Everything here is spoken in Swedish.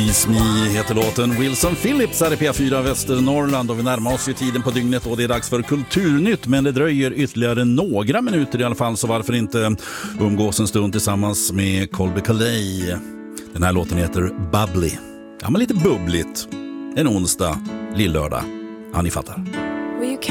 Please Me heter låten. Wilson Phillips är i P4 Västernorrland och vi närmar oss ju tiden på dygnet och det är dags för Kulturnytt, men det dröjer ytterligare några minuter i alla fall, så varför inte umgås en stund tillsammans med Colby Calais. Den här låten heter Bubbly. Ja, men lite bubbligt. En onsdag, lillördag. Ja, ni fattar.